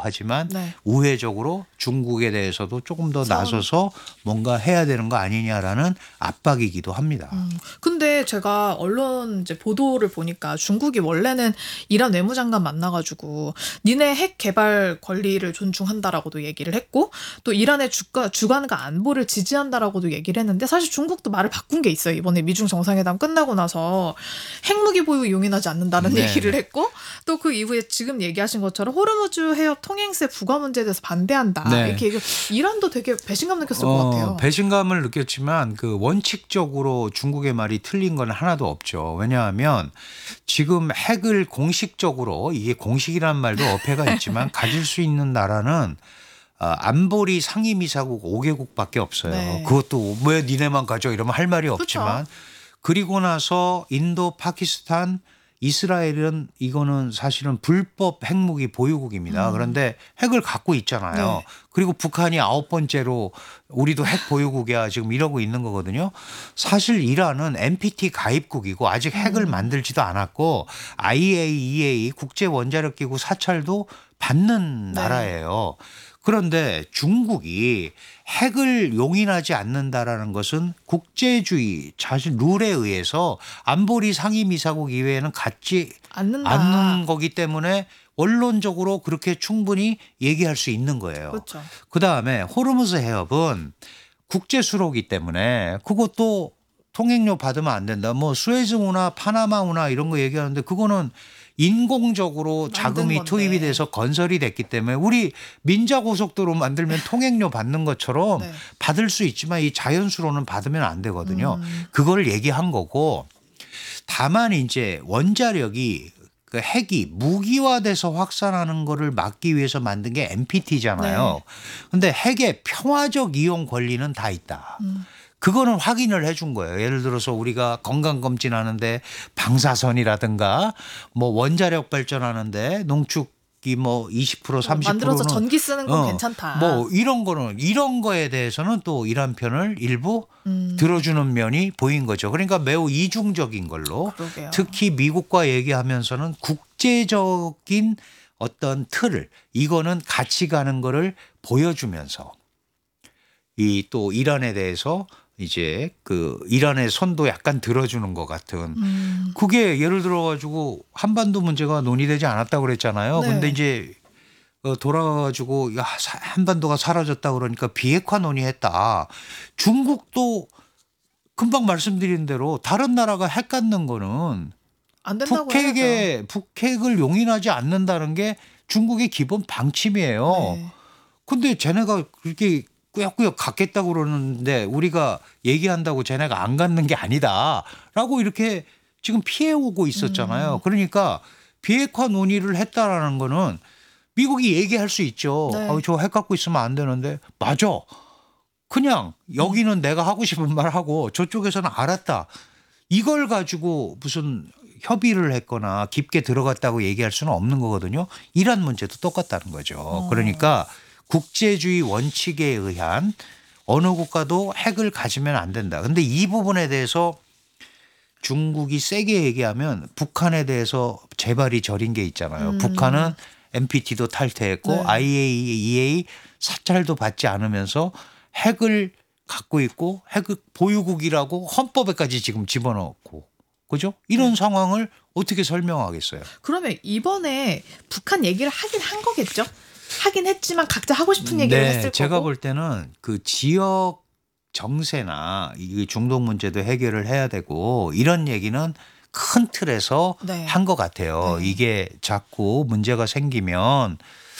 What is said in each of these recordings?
하지만 네. 우회적으로 중국에 대해서도 조금 더 선. 나서서 뭔가 해야 되는 거 아니냐라는 압박이기도 합니다. 근데 제가 언론 이제 보도를 보니까 중국이 원래는 이란 외무장관 만나가지고 니네 핵 개발 권리를 존중한다라고도 얘기를 했고 또 이란의 주관과 안보를 지지한다라고도 얘기를 했는데 사실 중국도 말을 바꾼 게 있어요. 이번에 미중 정상회담 끝나고 나서 핵무기 보유 용인하지 않는다는 네. 얘기를 했고 또 그 이후에 지금 얘기하신 것처럼 호르무즈 해협 통행세 부과 문제에 대해서 반대한다. 네. 이렇게 이란도 되게 배신감 느꼈을 것 같아요. 배신감을 느꼈지만 그 원칙적으로 중국의 말이 틀린 건 하나도 없죠. 왜냐하면 지금 핵을 공식적으로 이게 공식이라는 말도 어폐가 있지만 가질 수 있는 나라는 안보리 상임이사국 5개국밖에 없어요. 네. 그것도 왜 니네만 가져 이러면 할 말이 없지만 그리고 나서 인도, 파키스탄, 이스라엘은 이거는 사실은 불법 핵무기 보유국입니다. 그런데 핵을 갖고 있잖아요. 네. 그리고 북한이 9번째로 우리도 핵 보유국이야 지금 이러고 있는 거거든요. 사실 이란은 NPT 가입국이고 아직 핵을 만들지도 않았고 IAEA 국제원자력기구 사찰도 받는 네. 나라예요. 그런데 중국이 핵을 용인하지 않는다라는 것은 국제주의 사실 룰에 의해서 안보리 상임이사국 이외에는 갖지 않는 거기 때문에 원론적으로 그렇게 충분히 얘기할 수 있는 거예요. 그렇죠. 그다음에 호르무즈 해협은 국제수로이기 때문에 그것도 통행료 받으면 안 된다. 뭐 수에즈운하, 파나마운하 이런 거 얘기하는데 그거는 인공적으로 자금이 건데. 투입이 돼서 건설이 됐기 때문에 우리 민자고속도로 만들면 통행료 받는 것처럼 네. 받을 수 있지만 이 자연수로는 받으면 안 되거든요. 그걸 얘기한 거고 다만 이제 원자력이 그 핵이 무기화돼서 확산하는 거를 막기 위해서 만든 게 NPT잖아요. 근데 핵의 평화적 이용 권리는 다 있다. 그거는 확인을 해준 거예요. 예를 들어서 우리가 건강검진하는데 방사선이라든가 뭐 원자력 발전하는데 농축이 뭐 20% 30%는 만들어서 전기 쓰는 건 괜찮다. 뭐 이런 거는 이런 거에 대해서는 또 이란 편을 일부 들어주는 면이 보인 거죠. 그러니까 매우 이중적인 걸로 그러게요. 특히 미국과 얘기하면서는 국제적인 어떤 틀을 이거는 같이 가는 거를 보여주면서 이 또 이란에 대해서 이제 그 이란의 손도 약간 들어주는 것 같은 그게 예를 들어 가지고 한반도 문제가 논의되지 않았다고 그랬잖아요. 네. 근데 이제 돌아가가지고 야 한반도가 사라졌다 그러니까 비핵화 논의했다. 중국도 금방 말씀드린 대로 다른 나라가 핵 갖는 거는 안 된다고 해야죠. 북핵을 용인하지 않는다는 게 중국의 기본 방침이에요. 네. 근데 쟤네가 그렇게 꾸역꾸역 갖겠다고 그러는데 우리가 얘기한다고 쟤네가 안 갖는 게 아니다라고 이렇게 지금 피해오고 있었잖아요. 그러니까 비핵화 논의를 했다라는 거는 미국이 얘기할 수 있죠. 네. 저 핵 갖고 있으면 안 되는데 맞아. 그냥 여기는 내가 하고 싶은 말 하고 저쪽에서는 알았다. 이걸 가지고 무슨 협의를 했거나 깊게 들어갔다고 얘기할 수는 없는 거거든요. 이란 문제도 똑같다는 거죠. 그러니까 국제주의 원칙에 의한 어느 국가도 핵을 가지면 안 된다. 근데 이 부분에 대해서 중국이 세게 얘기하면 북한에 대해서 재발이 저린 게 있잖아요. 북한은 NPT도 탈퇴했고 네. IAEA 사찰도 받지 않으면서 핵을 갖고 있고 핵 보유국이라고 헌법에까지 지금 집어넣고 그죠? 이런 상황을 어떻게 설명하겠어요? 그러면 이번에 북한 얘기를 하긴 한 거겠죠? 하긴 했지만 각자 하고 싶은 얘기를 했을 거고. 제가 볼 때는 그 지역 정세나 이 중동 문제도 해결을 해야 되고 이런 얘기는 큰 틀에서 네. 한 것 같아요. 네. 이게 자꾸 문제가 생기면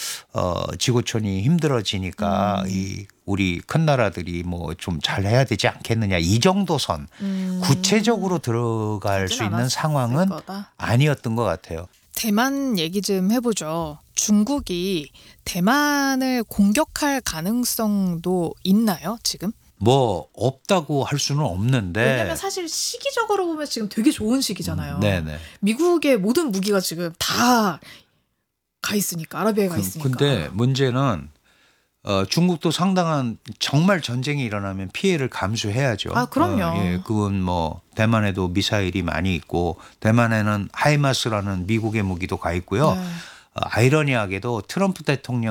지구촌이 힘들어지니까 이 우리 큰 나라들이 뭐 좀 잘해야 되지 않겠느냐 이 정도 선 구체적으로 들어갈 수 있는 상황은 거다. 아니었던 것 같아요. 대만 얘기 좀 해보죠. 중국이 대만을 공격할 가능성도 있나요, 지금? 뭐 없다고 할 수는 없는데 왜냐면 사실 시기적으로 보면 지금 되게 좋은 시기잖아요. 네네. 미국의 모든 무기가 지금 다 가 있으니까 아라비아에 가 있으니까. 근데 문제는 중국도 상당한 정말 전쟁이 일어나면 피해를 감수해야죠. 아, 그럼요. 예, 그건 뭐 대만에도 미사일이 많이 있고 대만에는 하이마스라는 미국의 무기도 가 있고요. 네. 아이러니하게도 트럼프 대통령